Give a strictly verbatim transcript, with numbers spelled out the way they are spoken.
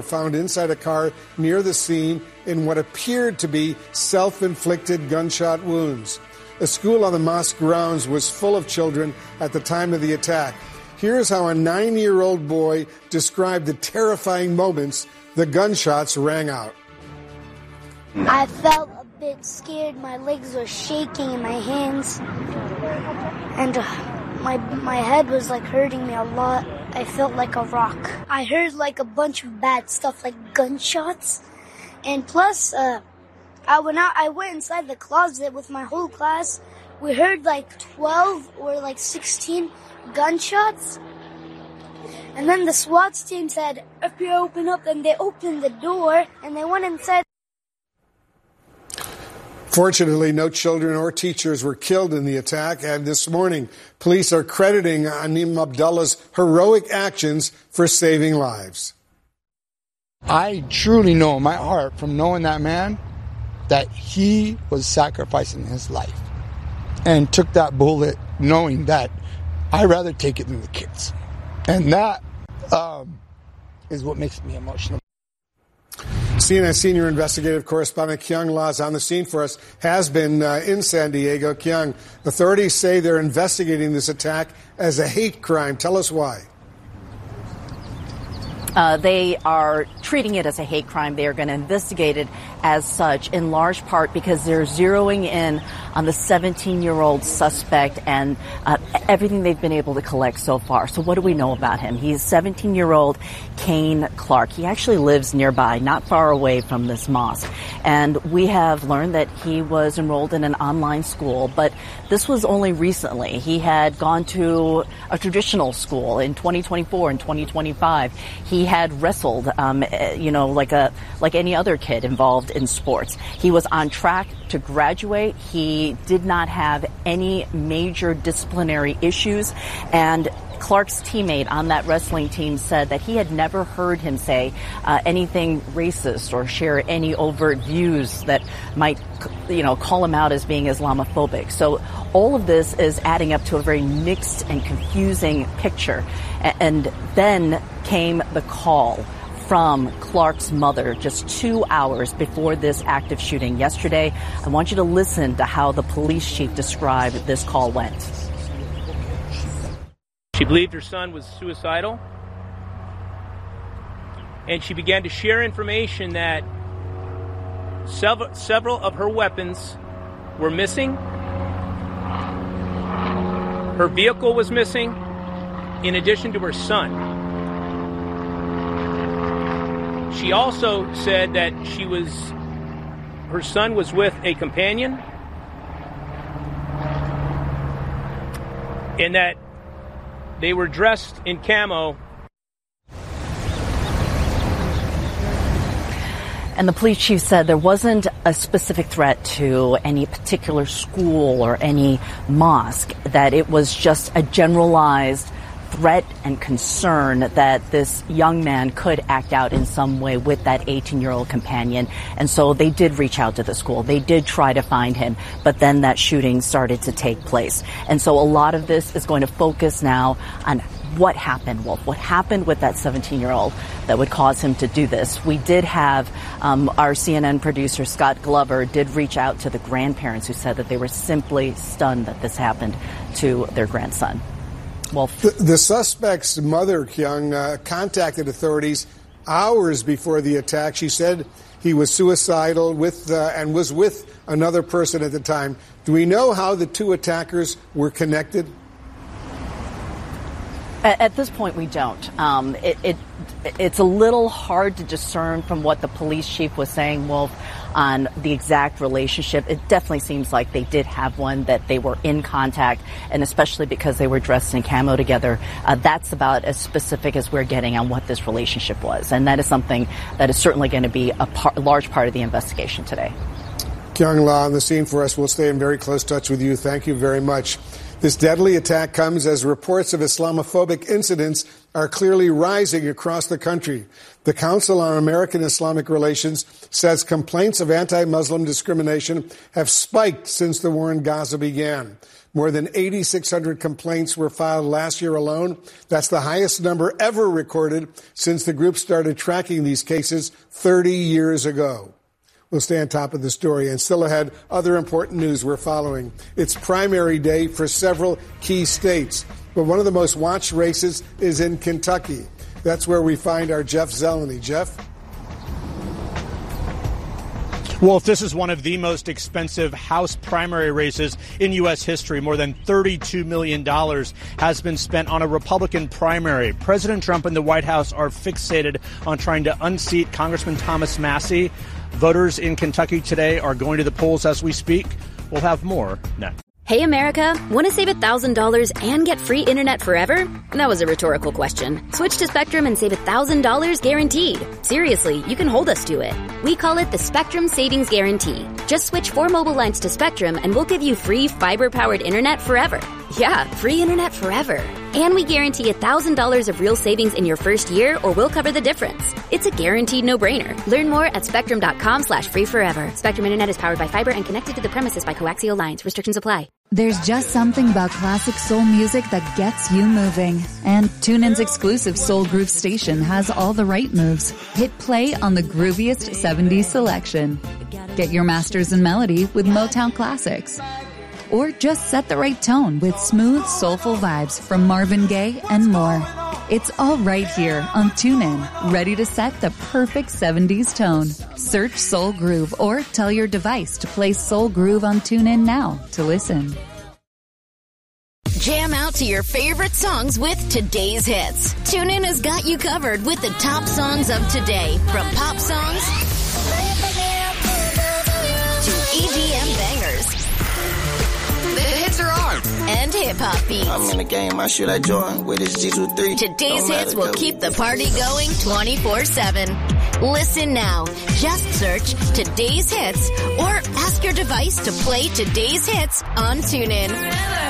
found inside a car near the scene in what appeared to be self-inflicted gunshot wounds. A school on the mosque grounds was full of children at the time of the attack. Here's how a nine-year-old boy described the terrifying moments the gunshots rang out. I felt a bit scared. My legs were shaking in my hands. And uh, my my head was like hurting me a lot. I felt like a rock. I heard like a bunch of bad stuff like gunshots. And plus, uh, I went out, I went inside the closet with my whole class. We heard like twelve or like sixteen gunshots. And then the SWAT team said, if you open up, and they opened the door and they went inside. Fortunately, no children or teachers were killed in the attack, and this morning, police are crediting Anim Abdullah's heroic actions for saving lives. I truly know in my heart, from knowing that man, that he was sacrificing his life and took that bullet knowing that I'd rather take it than the kids. And that um, is what makes me emotional. C N N senior investigative correspondent Kyung La is on the scene for us, has been uh, in San Diego. Kyung, authorities say they're investigating this attack as a hate crime. Tell us why. Uh, they are treating it as a hate crime. They are going to investigate it as such, in large part because they're zeroing in on the seventeen-year-old suspect and uh, everything they've been able to collect so far. So what do we know about him? He's seventeen-year-old Kane Clark. He actually lives nearby, not far away from this mosque. And we have learned that he was enrolled in an online school, but this was only recently. He had gone to a traditional school in twenty twenty-four and twenty twenty-five. He had wrestled, um, you know, like a like any other kid involved in sports. He was on track to graduate. He did not have any major disciplinary issues, and Clark's teammate on that wrestling team said that he had never heard him say uh, anything racist or share any overt views that might, you know, call him out as being Islamophobic. So all of this is adding up to a very mixed and confusing picture. And then came the call from Clark's mother just two hours before this active shooting yesterday. I want you to listen to how the police chief described this call went. She believed her son was suicidal, and she began to share information that several, several of her weapons were missing. Her vehicle was missing, in addition to her son. She also said that she was, her son was with a companion, and that they were dressed in camo. And the police chief said there wasn't a specific threat to any particular school or any mosque, that it was just a generalized threat and concern that this young man could act out in some way with that eighteen-year-old companion. And so they did reach out to the school. They did try to find him, but then that shooting started to take place. And so a lot of this is going to focus now on what happened, Wolf, what happened with that seventeen-year-old that would cause him to do this. We did have um, our C N N producer, Scott Glover, did reach out to the grandparents who said that they were simply stunned that this happened to their grandson. Wolf. The, the suspect's mother, Kyung, uh, contacted authorities hours before the attack. She said he was suicidal with uh, and was with another person at the time. Do we know how the two attackers were connected? At, at this point, we don't. Um, it, it it's a little hard to discern from what the police chief was saying, Wolf, on the exact relationship. It definitely seems like they did have one, that they were in contact, and especially because they were dressed in camo together. Uh, that's about as specific as we're getting on what this relationship was. And that is something that is certainly going to be a par- large part of the investigation today. Kyung La on the scene for us. We'll stay in very close touch with you. Thank you very much. This deadly attack comes as reports of Islamophobic incidents are clearly rising across the country. The Council on American Islamic Relations says complaints of anti-Muslim discrimination have spiked since the war in Gaza began. More than eighty-six hundred complaints were filed last year alone. That's the highest number ever recorded since the group started tracking these cases thirty years ago. We'll stay on top of the story. And still ahead, other important news we're following. It's primary day for several key states, but one of the most watched races is in Kentucky. That's where we find our Jeff Zeleny. Jeff? Wolf, this is one of the most expensive House primary races in U S history. More than thirty-two million dollars has been spent on a Republican primary. President Trump and the White House are fixated on trying to unseat Congressman Thomas Massie. Voters in Kentucky today are going to the polls as we speak. We'll have more next. Hey, America, want to save one thousand dollars and get free internet forever? That was a rhetorical question. Switch to Spectrum and save one thousand dollars guaranteed. Seriously, you can hold us to it. We call it the Spectrum Savings Guarantee. Just switch four mobile lines to Spectrum and we'll give you free fiber-powered internet forever. Yeah, free internet forever. And we guarantee one thousand dollars of real savings in your first year or we'll cover the difference. It's a guaranteed no-brainer. Learn more at spectrum.com slash free forever. Spectrum Internet is powered by fiber and connected to the premises by coaxial lines. Restrictions apply. There's just something about classic soul music that gets you moving. And TuneIn's exclusive Soul Groove station has all the right moves. Hit play on the grooviest seventies selection. Get your masters in melody with Motown classics. Or just set the right tone with smooth, soulful vibes from Marvin Gaye and more. It's all right here on TuneIn, ready to set the perfect seventies tone. Search Soul Groove or tell your device to play Soul Groove on TuneIn now to listen. Jam out to your favorite songs with today's hits. TuneIn has got you covered with the top songs of today, from pop songs to E D M bangers. The hits are on, and hip-hop beats. I'm in the game, I shoot like Jordan with his G twenty-three. Today's hits will keep the party going twenty-four seven. Listen now. Just search Today's Hits or ask your device to play Today's Hits on TuneIn.